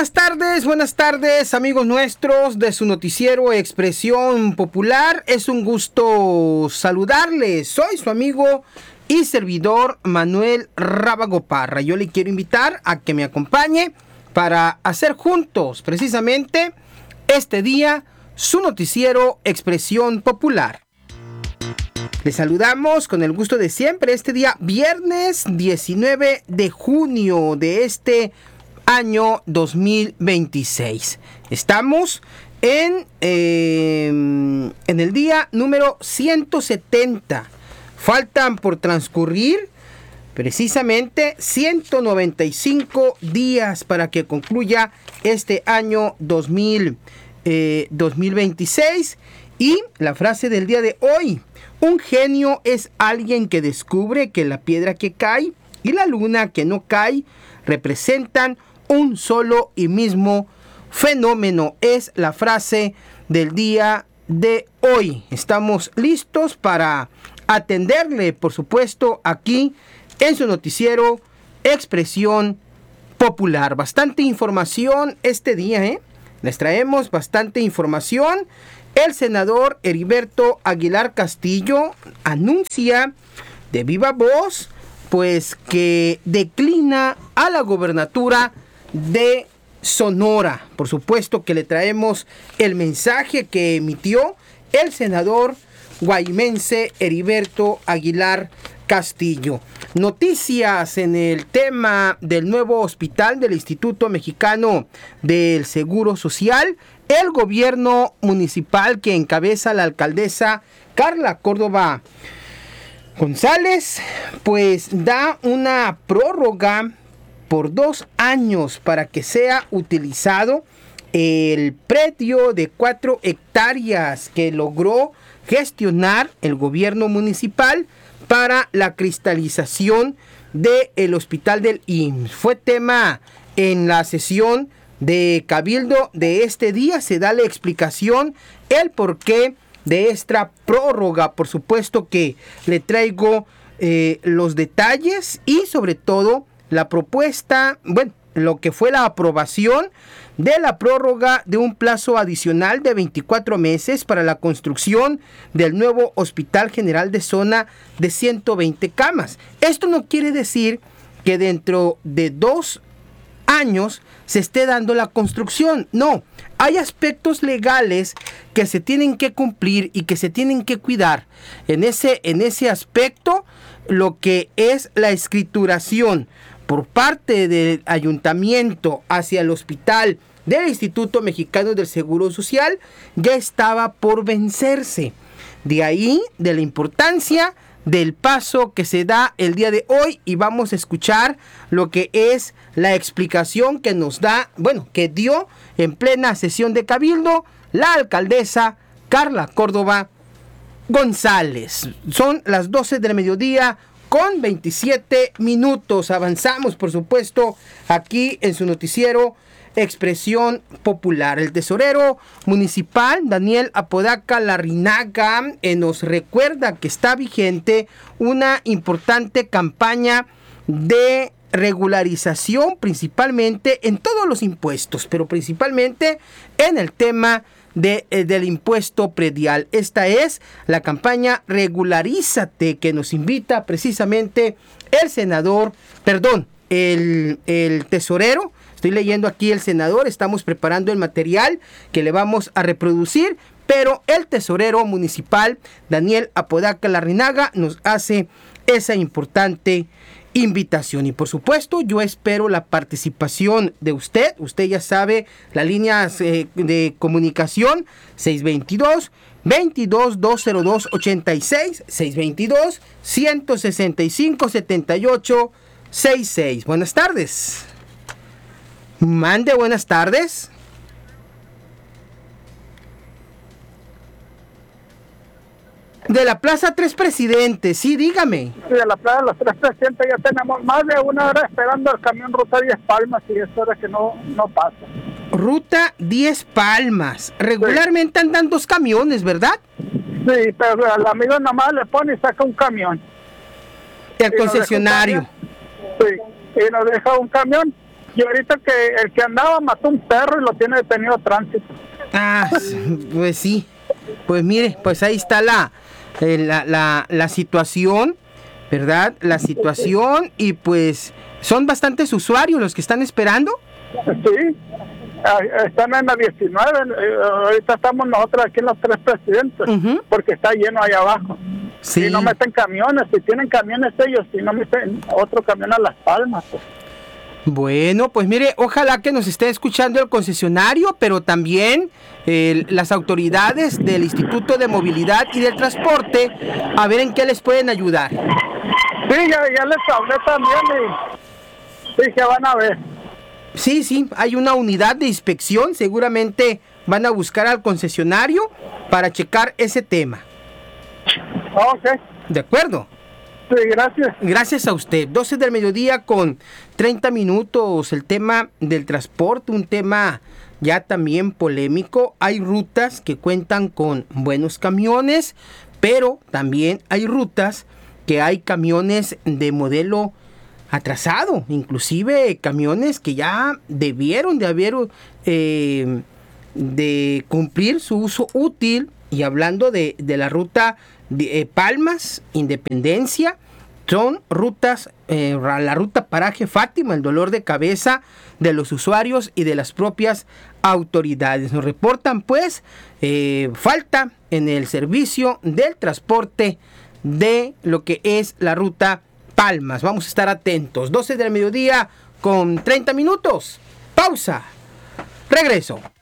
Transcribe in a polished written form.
buenas tardes amigos nuestros de su noticiero Expresión Popular. Es un gusto saludarles. Soy su amigo y servidor Manuel Rábago Parra. Yo le quiero invitar a que me acompañe para hacer juntos precisamente este día su noticiero Expresión Popular. Les saludamos con el gusto de siempre este día viernes 19 de junio de este año 2026. Estamos en el día número 170. Faltan por transcurrir precisamente 195 días para que concluya este año 2026. Y la frase del día de hoy: un genio es alguien que descubre que la piedra que cae y la luna que no cae representan un solo y mismo fenómeno. Es la frase del día de hoy. Estamos listos para atenderle, por supuesto, aquí en su noticiero Expresión Popular. Bastante información este día, Les traemos bastante información. El senador Heriberto Aguilar Castillo anuncia de viva voz, pues, que declina a la gobernatura de Sonora. Por supuesto que le traemos el mensaje que emitió el senador guaymense Heriberto Aguilar Castillo. Noticias en el tema del nuevo hospital del Instituto Mexicano del Seguro Social. El gobierno municipal que encabeza la alcaldesa Carla Córdoba González, pues da una prórroga por 2 años para que sea utilizado el predio de 4 hectáreas que logró gestionar el gobierno municipal para la cristalización del hospital del IMSS. Fue tema en la sesión de Cabildo de este día. Se da la explicación, el porqué de esta prórroga. Por supuesto que le traigo los detalles y sobre todo la propuesta, lo que fue la aprobación de la prórroga de un plazo adicional de 24 meses para la construcción del nuevo Hospital General de Zona de 120 camas. Esto no quiere decir que dentro de 2 años se esté dando la construcción. No, hay aspectos legales que se tienen que cumplir y que se tienen que cuidar. En ese aspecto, lo que es la escrituración por parte del ayuntamiento hacia el hospital del Instituto Mexicano del Seguro Social ya estaba por vencerse. De ahí, de la importancia del paso que se da el día de hoy, y vamos a escuchar lo que es la explicación que nos da, que dio en plena sesión de Cabildo la alcaldesa Carla Córdoba González. Son las 12 del mediodía con 27 minutos. Avanzamos, por supuesto, aquí en su noticiero Expresión Popular. El tesorero municipal Daniel Apodaca Larrinaga nos recuerda que está vigente una importante campaña de regularización, principalmente en todos los impuestos, pero principalmente en el tema del impuesto predial. Esta es la campaña Regularízate, que nos invita precisamente el tesorero. Estoy leyendo aquí el senador, estamos preparando el material que le vamos a reproducir, pero el tesorero municipal Daniel Apodaca Larrinaga nos hace esa importante invitación. Y por supuesto, yo espero la participación de usted. Usted ya sabe las líneas de comunicación: 622-202-86, 622-165-7866. Buenas tardes. Mande, buenas tardes. De la Plaza Tres Presidentes, sí, dígame. Sí, de la Plaza de los Tres Presidentes ya tenemos más de 1 hora esperando el camión Ruta 10 Palmas y es hora que no pasa. Ruta 10 Palmas. Regularmente andan 2 camiones, ¿verdad? Sí, pero el amigo nomás le pone y saca un camión. El concesionario. Sí, y nos deja un camión Y ahorita que el que andaba mató un perro y lo tiene detenido tránsito. Ah, pues sí. Pues mire, pues ahí está la situación, ¿verdad? La situación, y pues son bastantes usuarios los que están esperando. Sí, están en la 19, ahorita estamos nosotros aquí en los 3 presidentes, porque está lleno ahí abajo. Sí. Si no meten camiones, si tienen camiones ellos, si no meten otro camión a Las Palmas. Pues. Bueno, pues mire, ojalá que nos esté escuchando el concesionario, pero también las autoridades del Instituto de Movilidad y del Transporte, a ver en qué les pueden ayudar. Sí, ya les hablé también y sí, que van a ver. Sí, hay una unidad de inspección, seguramente van a buscar al concesionario para checar ese tema. Ok. ¿De acuerdo? Sí, gracias. Gracias a usted. 12 del mediodía con 30 minutos. El tema del transporte, un tema ya también polémico. Hay rutas que cuentan con buenos camiones, pero también hay rutas que hay camiones de modelo atrasado, inclusive camiones que ya debieron de haber de cumplir su uso útil. Y hablando de la ruta de Palmas, Independencia, son rutas, la ruta Paraje Fátima, el dolor de cabeza de los usuarios y de las propias autoridades. Nos reportan pues falta en el servicio del transporte de lo que es la ruta Palmas. Vamos a estar atentos. 12 del mediodía con 30 minutos. Pausa. Regreso.